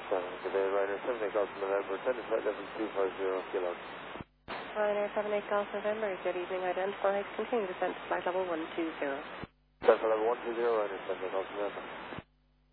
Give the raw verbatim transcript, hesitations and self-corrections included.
seven. Good day, Ryanair seven eight Golf November, ten to flight level two five zero kilos. Ryanair seven eight Golf November, good evening, identified, continue descent to flight level one two zero. Descent level one two zero, Ryanair seven eight Golf November.